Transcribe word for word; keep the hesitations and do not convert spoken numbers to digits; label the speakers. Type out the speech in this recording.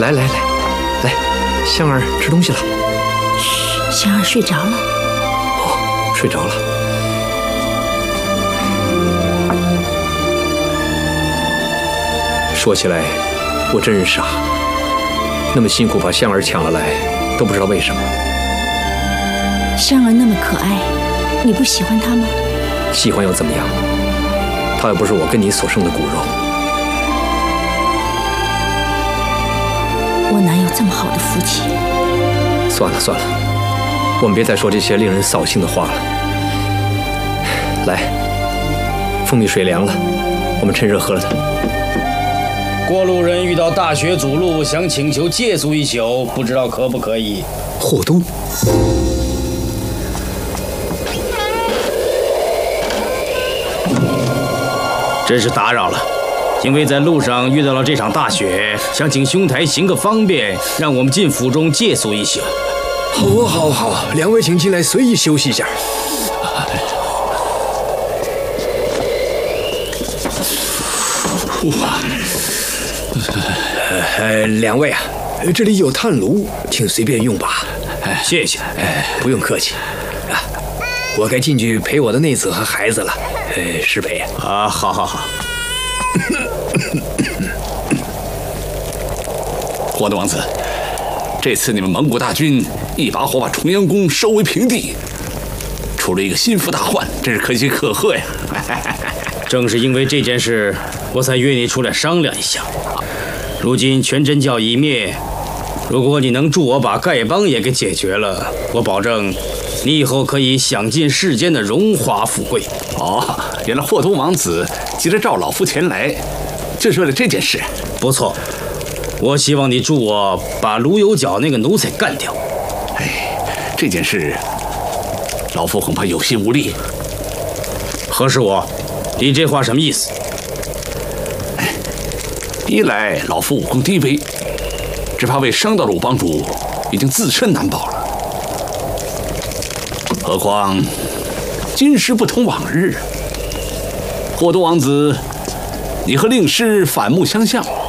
Speaker 1: 来来来，来，香儿吃东西了。
Speaker 2: 嘘，香儿睡着了。
Speaker 1: 哦，睡着了。说起来，我真是傻，那么辛苦把香儿抢了来，都不知道为什么。
Speaker 2: 香儿那么可爱，你不喜欢她吗？
Speaker 1: 喜欢又怎么样？她又不是我跟你所生的骨肉。
Speaker 2: 我哪有这么好的夫妻？
Speaker 1: 算了算了，我们别再说这些令人扫兴的话了。来，蜂蜜水凉了，我们趁热喝了它。
Speaker 3: 过路人遇到大雪阻路，想请求借宿一宿，不知道可不可以？
Speaker 1: 霍东，
Speaker 3: 真是打扰了，因为在路上遇到了这场大雪，想请兄台行个方便，让我们进府中借宿一宿。
Speaker 1: 好啊，好啊，好啊，两位请进来随意休息一下。哇，呃，两位啊，这里有炭炉，请随便用吧。
Speaker 3: 谢谢。
Speaker 1: 哎，不用客气。啊，我该进去陪我的内子和孩子了。呃，失陪
Speaker 3: 啊，好好好。
Speaker 4: 霍东王子，这次你们蒙古大军一把火把重阳宫烧为平地，出了一个心腹大患，真是可喜可贺呀！
Speaker 3: 正是因为这件事，我才约你出来商量一下。如今全真教已灭，如果你能助我把丐帮也给解决了，我保证你以后可以享尽世间的荣华富贵。
Speaker 4: 哦，原来霍东王子急着召老夫前来，就是为了这件事。
Speaker 3: 不错，我希望你助我把卢有角那个奴才干掉。
Speaker 4: 哎，这件事，老夫恐怕有心无力。
Speaker 3: 何事我？你这话什么意思？
Speaker 4: 哎，一来老夫武功低微，只怕为伤到了武帮主，已经自身难保了。何况今时不同往日，霍东王子，你和令师反目相向，